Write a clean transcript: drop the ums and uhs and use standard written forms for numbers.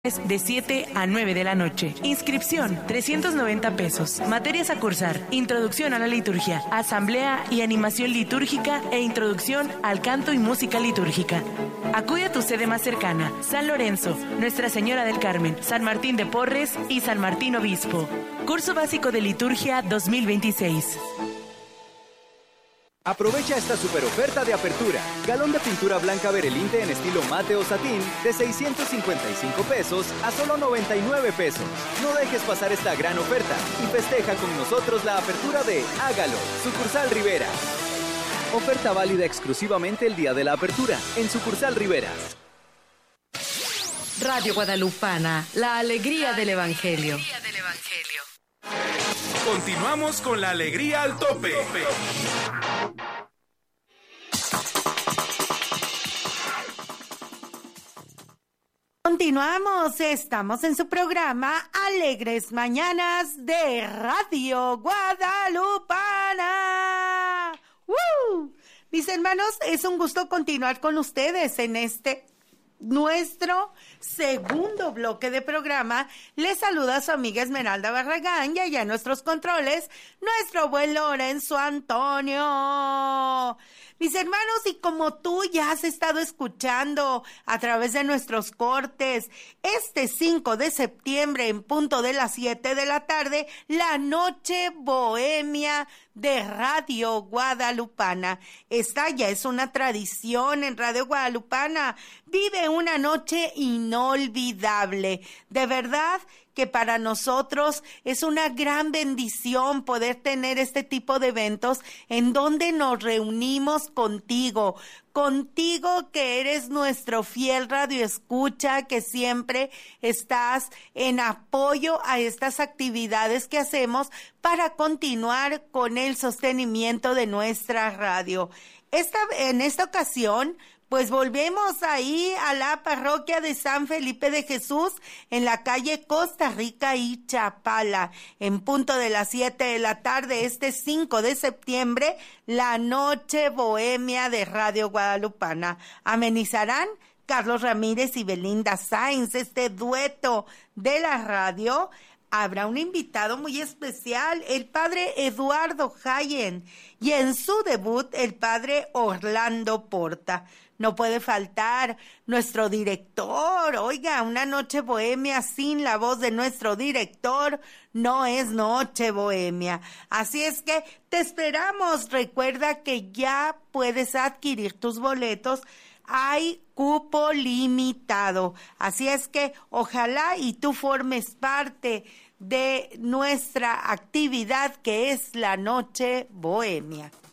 De 7 a 9 de la noche. Inscripción, 390 pesos. Materias a cursar: Introducción a la liturgia, Asamblea y Animación litúrgica e Introducción al canto y música litúrgica. Acude a tu sede más cercana: San Lorenzo, Nuestra Señora del Carmen, San Martín de Porres y San Martín Obispo. Curso básico de liturgia 2026. Aprovecha esta super oferta de apertura. Galón de pintura blanca Berelinte en estilo mate o satín de 655 pesos a solo 99 pesos. No dejes pasar esta gran oferta y festeja con nosotros la apertura de Hágalo, sucursal Rivera. Oferta válida exclusivamente el día de la apertura en sucursal Rivera. Radio Guadalupana, la alegría del Evangelio. Continuamos con la alegría al tope. Continuamos, estamos en su programa Alegres Mañanas de Radio Guadalupana. ¡Woo! Mis hermanos, es un gusto continuar con ustedes en nuestro segundo bloque de programa. Les saluda su amiga Esmeralda Barragán y allá en nuestros controles, nuestro buen Lorenzo Antonio. Mis hermanos, y como tú ya has estado escuchando a través de nuestros cortes, este 5 de septiembre en punto de las 7 de la tarde, la Noche Bohemia de Radio Guadalupana. Esta ya es una tradición en Radio Guadalupana. Vive una noche inolvidable. De verdad que para nosotros es una gran bendición poder tener este tipo de eventos en donde nos reunimos contigo que eres nuestro fiel radioescucha, que siempre estás en apoyo a estas actividades que hacemos para continuar con el sostenimiento de nuestra radio. En esta ocasión, pues volvemos ahí a la parroquia de San Felipe de Jesús en la calle Costa Rica y Chapala. En punto de las 7 de la tarde, este 5 de septiembre, la Noche Bohemia de Radio Guadalupana. Amenizarán Carlos Ramírez y Belinda Sáenz, este dueto de la radio. Habrá un invitado muy especial, el padre Eduardo Jayen, y en su debut, el padre Orlando Porta. No puede faltar nuestro director. Oiga, una noche bohemia sin la voz de nuestro director no es noche bohemia. Así es que te esperamos. Recuerda que ya puedes adquirir tus boletos. Hay cupo limitado. Así es que ojalá y tú formes parte de nuestra actividad que es la Noche Bohemia.